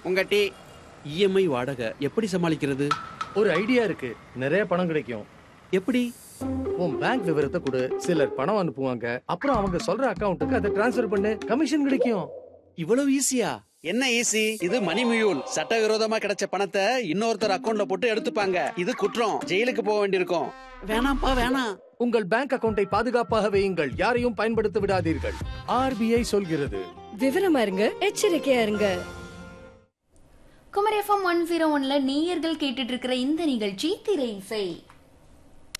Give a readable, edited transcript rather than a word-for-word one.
உங்க tea. EMI வாடகை எப்படி சமாளிக்கிறது? ஒரு ஐடியா இருக்கு, நிறைய பணம் கிடைக்கும். எப்படி? உன் பேங்க் விவரத்தை கொடு, சிலர் பணம் அனுப்புவாங்க, அப்புறம் அவங்க சொல்ற அக்கவுண்ட்டுக்கு அதை டிரான்ஸ்ஃபர் பண்ணு, கமிஷன் கிடைக்கும். இவ்வளவு ஈஸியா? என்ன ஈஸி? இது மணி மியூல். சட்டவிரோதமா கிடைச்ச பணத்தை இன்னொருத்தர் அக்கவுண்ட்ல போட்டு எடுத்துப்பாங்க. இது குற்றம். ஜெயிலுக்கு போக வேண்டியிருக்கும். வேணாம்ப்பா வேணாம். உங்கள் பேங்க் அக்கவுண்டை பாதுகாப்பாக வையுங்கள், யாரையும் பயன்படுத்த விடாதீர்கள். ஆர்பிஐ சொல்கிறது. விவரமா இருங்க, எச்சரிக்கையா இருங்க. குமரி FM 101ல நேயர்கள் கேட்டுட்டு இருக்கிற இந்த நிகழ்ச்சி திரை இசை.